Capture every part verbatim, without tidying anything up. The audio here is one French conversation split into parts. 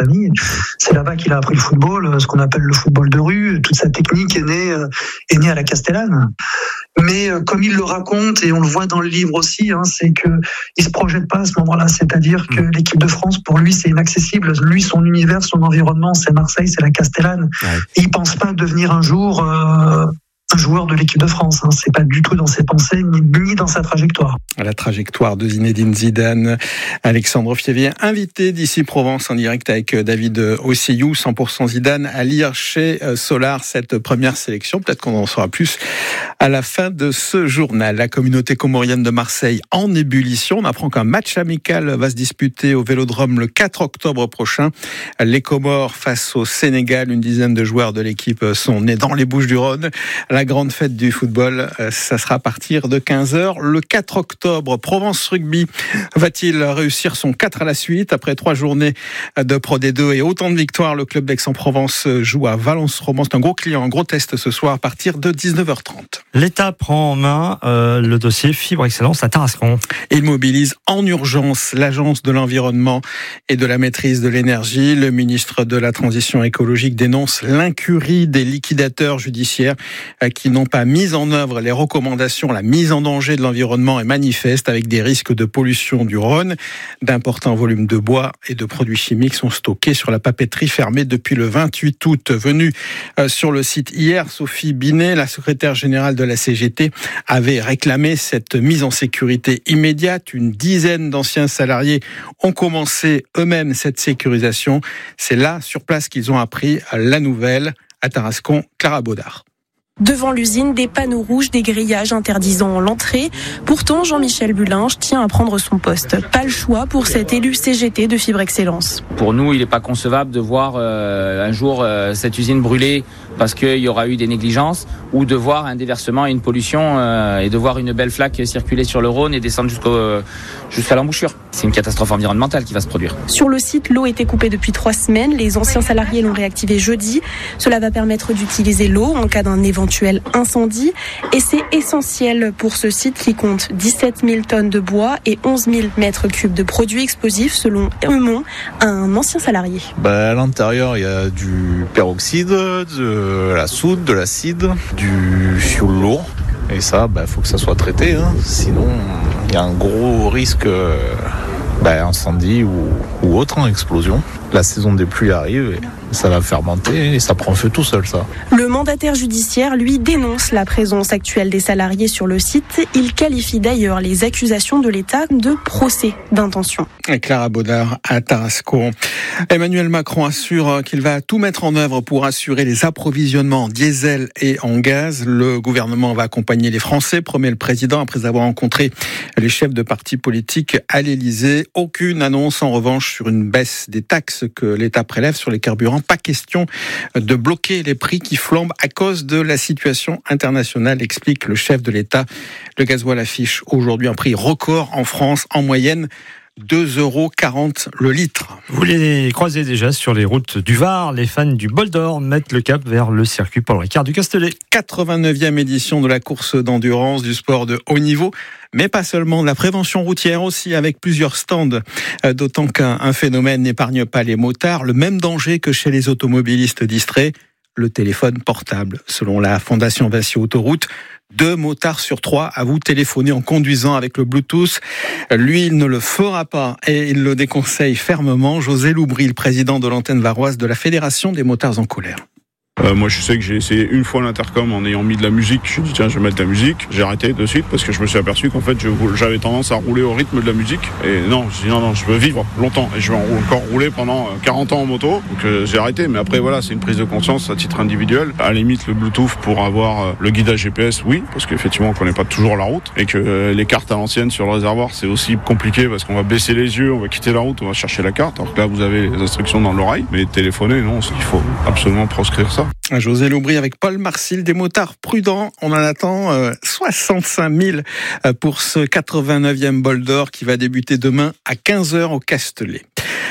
famille. C'est là-bas qu'il a appris le football, ce qu'on appelle le football de rue. Toute sa technique est née, est née à la Castellane. Mais comme il le raconte, et on le voit dans le livre aussi, hein, c'est que il se projette pas à ce moment-là. C'est-à-dire que l'équipe de France, pour lui, c'est inaccessible. Lui, son univers, son environnement, c'est Marseille, c'est la Castellane. Ouais. Et il pense pas devenir un jour euh, un joueur de l'équipe de France. Hein. C'est pas du tout dans ses pensées, ni, ni dans sa trajectoire. La trajectoire de Zinedine Zidane. Alexandre Fievier, invité d'ici Provence en direct avec David Osseyou, cent pour cent Zidane, à lire chez Solar cette première sélection. Peut-être qu'on en saura plus à la fin de ce journal. La communauté comorienne de Marseille en ébullition. On apprend qu'un match amical va se disputer au Vélodrome le quatre octobre prochain. Les Comores face au Sénégal. Une dizaine de joueurs de l'équipe sont nés dans les Bouches-du-Rhône. La grande fête du football, ça sera à partir de quinze heures le quatre octobre. Provence Rugby va-t-il réussir son quatre à la suite? Après trois journées de Pro D deux et autant de victoires, le club d'Aix-en-Provence joue à Valence-Romand. C'est un gros client, un gros test ce soir à partir de dix-neuf heures trente. L'État prend en main euh, le dossier Fibre Excellence à Tarascon. Il mobilise en urgence l'Agence de l'environnement et de la maîtrise de l'énergie. Le ministre de la Transition écologique dénonce l'incurie des liquidateurs judiciaires qui n'ont pas mis en œuvre les recommandations. La mise en danger de l'environnement est manifeste avec des risques de pollution du Rhône. D'importants volumes de bois et de produits chimiques sont stockés sur la papeterie fermée depuis le vingt-huit août. Venue sur le site hier, Sophie Binet, la secrétaire générale de la C G T, avait réclamé cette mise en sécurité immédiate. Une dizaine d'anciens salariés ont commencé eux-mêmes cette sécurisation. C'est là, sur place, qu'ils ont appris la nouvelle. À Tarascon, Clara Baudard. Devant l'usine, des panneaux rouges, des grillages interdisant l'entrée. Pourtant, Jean-Michel Bulinge tient à prendre son poste. Pas le choix pour cet élu C G T de Fibre Excellence. Pour nous, il n'est pas concevable de voir euh, un jour euh, cette usine brûler parce qu'il y aura eu des négligences, ou de voir un déversement et une pollution euh, et de voir une belle flaque circuler sur le Rhône et descendre jusqu'au, euh, jusqu'à l'embouchure. C'est une catastrophe environnementale qui va se produire. Sur le site, l'eau était coupée depuis trois semaines. Les anciens salariés l'ont réactivée jeudi. Cela va permettre d'utiliser l'eau en cas d'un éventuel incendie. Et c'est essentiel pour ce site qui compte dix-sept mille tonnes de bois et onze mille mètres cubes de produits explosifs, selon Eumont, un ancien salarié. Bah, à l'intérieur, il y a du peroxyde, de la soude, de l'acide, du fioul lourd. Et ça, bah, faut que ça soit traité, hein. Sinon il y a un gros risque euh, bah, incendie ou, ou autre, hein, explosion. La saison des pluies arrive et ça va fermenter et ça prend feu tout seul, ça. Le mandataire judiciaire, lui, dénonce la présence actuelle des salariés sur le site. Il qualifie d'ailleurs les accusations de l'État de procès d'intention. Et Clara Baudard à Tarascon. Emmanuel Macron assure qu'il va tout mettre en œuvre pour assurer les approvisionnements en diesel et en gaz. Le gouvernement va accompagner les Français, promet le président, après avoir rencontré les chefs de partis politiques à l'Élysée. Aucune annonce, en revanche, sur une baisse des taxes que l'État prélève sur les carburants. Pas question de bloquer les prix qui flambent à cause de la situation internationale, explique le chef de l'État. Le gasoil affiche aujourd'hui un prix record en France, en moyenne deux euros quarante le litre. Vous les croisez déjà sur les routes du Var. Les fans du Bol d'Or mettent le cap vers le circuit Paul Ricard du Castellet. quatre-vingt-neuvième édition de la course d'endurance, du sport de haut niveau, mais pas seulement, de la prévention routière aussi, avec plusieurs stands. D'autant qu'un un phénomène n'épargne pas les motards. Le même danger que chez les automobilistes distraits, le téléphone portable. Selon la Fondation Vinci Autoroute, deux motards sur trois avouent téléphoner en conduisant avec le Bluetooth. Lui, il ne le fera pas et il le déconseille fermement. José Loubry, le président de l'antenne varoise de la Fédération des motards en colère. Euh, moi je sais que j'ai essayé une fois l'intercom en ayant mis de la musique. Je me suis dit tiens je vais mettre de la musique. J'ai arrêté de suite parce que je me suis aperçu qu'en fait je, j'avais tendance à rouler au rythme de la musique. Et non, je dis non non je veux vivre longtemps et je vais encore rouler pendant quarante ans en moto. Donc euh, j'ai arrêté, mais après voilà, c'est une prise de conscience à titre individuel. À la limite le Bluetooth pour avoir euh, le guidage G P S, oui, parce qu'effectivement on connaît pas toujours la route et que euh, les cartes à l'ancienne sur le réservoir c'est aussi compliqué parce qu'on va baisser les yeux, on va quitter la route, on va chercher la carte. Alors que là vous avez les instructions dans l'oreille, mais téléphoner non, il faut absolument proscrire ça. José Loubry avec Paul Marcil, des motards prudents. On en attend euh, soixante-cinq mille pour ce quatre-vingt-neuvième Bol d'Or qui va débuter demain à quinze heures au Castellet.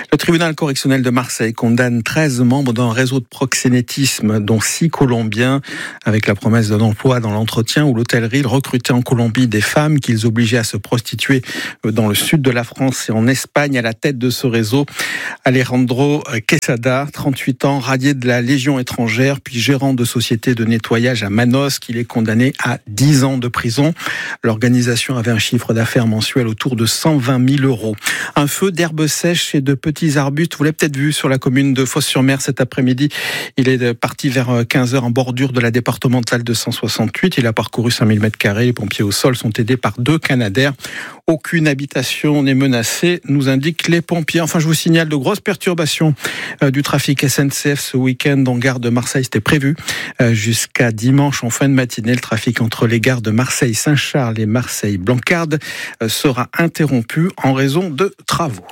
Le tribunal correctionnel de Marseille condamne treize membres d'un réseau de proxénétisme, dont six Colombiens, avec la promesse d'un emploi dans l'entretien ou l'hôtellerie. Ils recrutaient en Colombie des femmes qu'ils obligeaient à se prostituer dans le sud de la France et en Espagne. À la tête de ce réseau, Alejandro Quesada, trente-huit ans, radié de la Légion étrangère, puis gérant de société de nettoyage à Manosque. Il est condamné à dix ans de prison. L'organisation avait un chiffre d'affaires mensuel autour de cent vingt mille euros. Un feu d'herbes sèches et de petits arbustes, vous l'avez peut-être vu sur la commune de Fos-sur-Mer cet après-midi. Il est parti vers quinze heures en bordure de la départementale deux cent soixante-huit. Il a parcouru cinq mille mètres carrés. Les pompiers au sol sont aidés par deux Canadair. Aucune habitation n'est menacée, nous indiquent les pompiers. Enfin, je vous signale de grosses perturbations euh, du trafic S N C F ce week-end en gare de Marseille. C'était prévu euh, jusqu'à dimanche en fin de matinée. Le trafic entre les gares de Marseille-Saint-Charles et Marseille-Blancarde euh, sera interrompu en raison de travaux.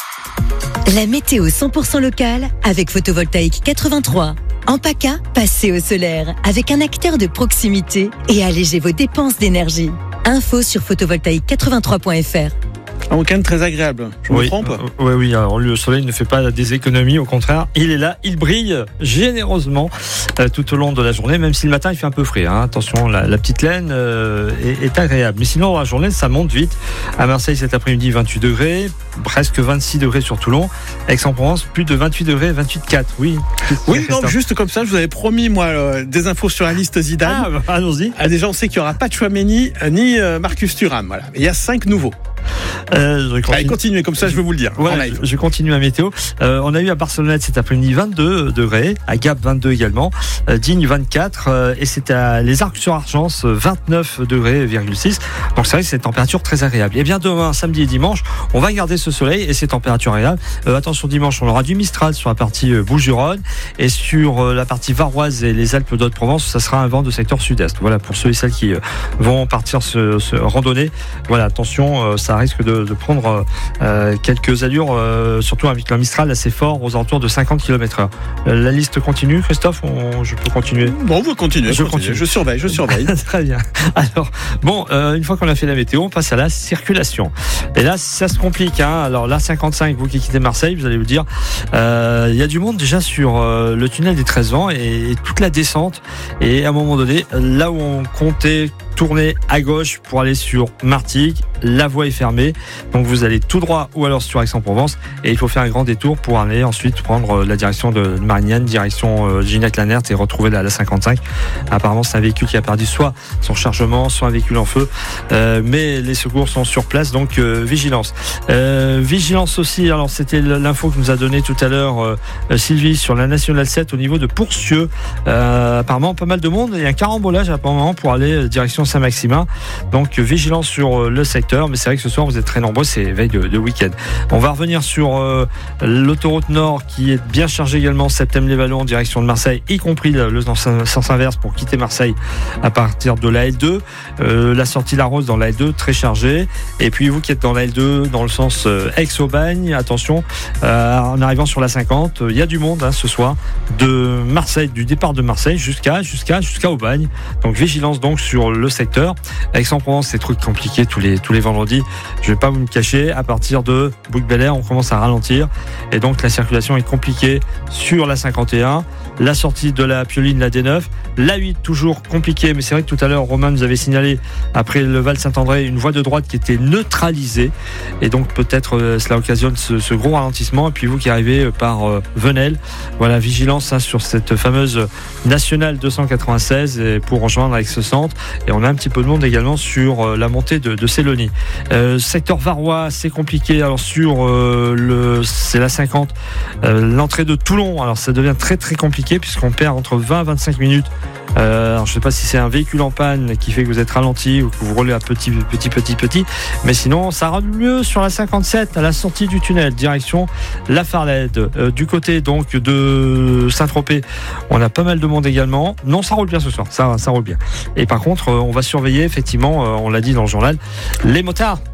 La météo cent pour cent locale avec Photovoltaïque quatre-vingt-trois. En PACA, passez au solaire avec un acteur de proximité et allégez vos dépenses d'énergie. Info sur photovoltaïque quatre-vingt-trois point f r. Un week-end très agréable, je oui, me trompe ? Oui, oui, alors le soleil ne fait pas des économies, au contraire, il est là, il brille généreusement euh, tout au long de la journée, même si le matin il fait un peu frais. Hein. Attention, la, la petite laine euh, est, est agréable. Mais sinon, la journée, ça monte vite. À Marseille, cet après-midi, vingt-huit degrés, presque vingt-six degrés sur Toulon. Aix-en-Provence, plus de vingt-huit degrés, vingt-huit virgule quatre. Oui, oui non, juste comme ça, je vous avais promis, moi, euh, des infos sur la liste Zidane. Ah, bah, allons-y. Ah, déjà, on sait qu'il n'y aura pas de Chouameni euh, ni euh, Marcus Thuram. Voilà. Il y a cinq nouveaux. Euh, je continue. Allez, continuez, comme ça je vais vous le dire. Ouais, je, je continue à météo. Euh, on a eu à Barcelonnette cet après-midi vingt-deux degrés, à Gap vingt-deux également, euh, Digne vingt-quatre, euh, et c'est à Les Arcs-sur-Argence vingt-neuf degrés, virgule six. Donc c'est vrai que c'est une température très agréable. Et bien demain, samedi et dimanche, on va garder ce soleil et ces températures agréables. Euh, attention, dimanche, on aura du Mistral sur la partie euh, Bouches-du-Rhône et sur euh, la partie varoise et les Alpes d'Haute-Provence, ça sera un vent de secteur sud-est. Voilà, pour ceux et celles qui euh, vont partir se, se randonner. Voilà, attention, euh, ça risque de, de prendre euh, quelques allures, euh, surtout avec un Mistral assez fort, aux alentours de cinquante kilomètres heure. Euh, la liste continue, Christophe, on, je peux continuer? Bon, vous continuez, je, continue. continue. je surveille, je surveille. Très bien. Alors, bon, euh, une fois qu'on a fait la météo, on passe à la circulation. Et là, ça se complique. Hein. Alors là, cinquante-cinq, vous qui quittez Marseille, vous allez vous dire, il euh, y a du monde déjà sur euh, le tunnel des treize vents et, et toute la descente. Et à un moment donné, là où on comptait tourner à gauche pour aller sur Martigues, la voie est fermée, donc vous allez tout droit ou alors sur Aix-en-Provence et il faut faire un grand détour pour aller ensuite prendre la direction de Marignane, direction euh, Gignac-Lanert et retrouver la, la cinquante-cinq. Apparemment c'est un véhicule qui a perdu soit son chargement, soit un véhicule en feu, euh, mais les secours sont sur place, donc euh, vigilance. Euh, vigilance aussi, alors c'était l'info que nous a donné tout à l'heure euh, Sylvie sur la Nationale sept au niveau de Pourcieux. Euh, apparemment pas mal de monde et un carambolage apparemment pour aller direction Saint-Maximin, donc vigilance sur euh, le secteur, mais c'est vrai que ce soir vous êtes très nombreux, c'est veille de, de week-end. On va revenir sur euh, l'autoroute Nord qui est bien chargée également, Septem-les-Vallons en direction de Marseille, y compris le, le sens inverse pour quitter Marseille à partir de la L deux, euh, la sortie La Rose dans la L deux très chargée, et puis vous qui êtes dans la L deux dans le sens euh, Aix-Aubagne, attention, euh, en arrivant sur la cinquante, il euh, y a du monde hein, ce soir de Marseille, du départ de Marseille jusqu'à jusqu'à jusqu'à Aubagne, donc vigilance donc sur le secteur. Aix-en-Provence, c'est trop compliqué tous les tous les vendredis. Je vais pas vous me cacher, à partir de Bouc-Bel-Air, on commence à ralentir et donc la circulation est compliquée sur la cinquante et un, la sortie de la Pioline, la D neuf, la huit toujours compliquée, mais c'est vrai que tout à l'heure Romain nous avait signalé après le Val Saint-André une voie de droite qui était neutralisée et donc peut-être euh, cela occasionne ce, ce gros ralentissement. Et puis vous qui arrivez par euh, Venelle, voilà, vigilance hein, sur cette fameuse nationale deux cent quatre-vingt-seize et pour rejoindre avec ce centre. Et on a un petit peu de monde également sur euh, la montée de, de Célonie. Euh, secteur varois, c'est compliqué. Alors sur euh, le, c'est la cinquante, euh, l'entrée de Toulon. Alors ça devient très très compliqué puisqu'on perd entre vingt et vingt-cinq minutes. Euh, alors je ne sais pas si c'est un véhicule en panne qui fait que vous êtes ralenti ou que vous roulez à petit, petit, petit, petit, mais sinon ça roule mieux sur la cinquante-sept à la sortie du tunnel, direction La Farlède. Euh, du côté donc de Saint-Tropez, on a pas mal de monde également. Non, ça roule bien ce soir, ça, ça roule bien. Et par contre, euh, on va surveiller effectivement, euh, on l'a dit dans le journal, les motards.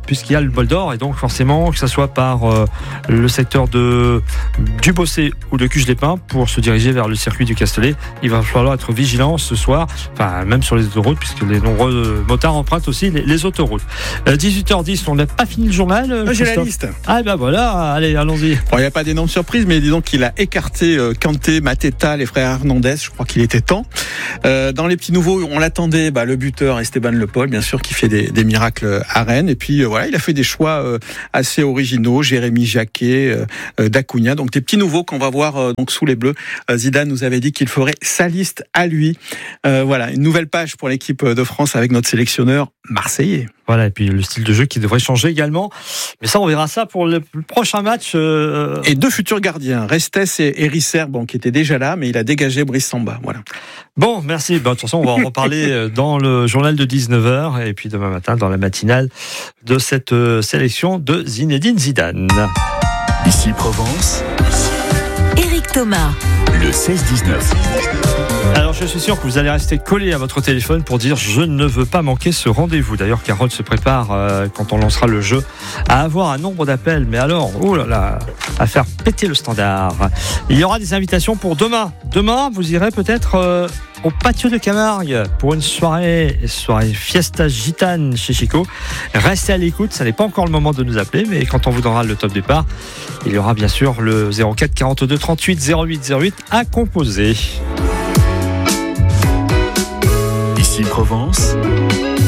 puisqu'il y a le bol d'or, et donc forcément, que ce soit par euh, le secteur de du Bossé ou de Cuges-les-Pins, pour se diriger vers le circuit du Castellet, il va falloir être vigilant ce soir, enfin même sur les autoroutes, puisque les nombreux motards empruntent aussi les, les autoroutes. Euh, dix-huit heures dix, on n'a pas fini le journal. Ah, j'ai la liste. Ah ben voilà, allez, allons-y. Bon, il n'y a pas d'énorme surprise, mais disons qu'il a écarté euh, Kanté, Mateta, les frères Hernandez. Je crois qu'il était temps. Euh, dans les petits nouveaux, on l'attendait, bah, le buteur Esteban Le Paul, bien sûr, qui fait des, des miracles à Rennes. Et puis euh, voilà, il a fait des choix euh, assez originaux. Jérémy Jacquet, euh, euh, D'Acunha, donc des petits nouveaux qu'on va voir euh, donc sous les Bleus. Euh, Zidane nous avait dit qu'il ferait sa liste à lui. Euh, voilà, une nouvelle page pour l'équipe de France avec notre sélectionneur marseillais. Voilà, et puis le style de jeu qui devrait changer également. Mais ça, on verra ça pour le prochain match. Euh... Et deux futurs gardiens, Restes et Erisser, bon, qui étaient déjà là, mais il a dégagé Brice Samba. Voilà. Bon, merci. Bon, de toute façon, on va en reparler dans le journal de dix-neuf heures et puis demain matin dans la matinale de cette sélection de Zinedine Zidane. Ici Provence. Éric Thomas. Le seize dix-neuf. Alors je suis sûr que vous allez rester collé à votre téléphone pour dire je ne veux pas manquer ce rendez-vous. D'ailleurs Carole se prépare euh, quand on lancera le jeu à avoir un nombre d'appels, mais alors oh là là, à faire péter le standard. Il y aura des invitations pour demain. Demain vous irez peut-être euh, au patio de Camargue pour une soirée soirée fiesta gitane chez Chico. Restez à l'écoute, ça n'est pas encore le moment de nous appeler, mais quand on vous donnera le top départ, il y aura bien sûr le zéro quatre quarante-deux trente-huit zéro huit zéro huit à composer. Ici Provence.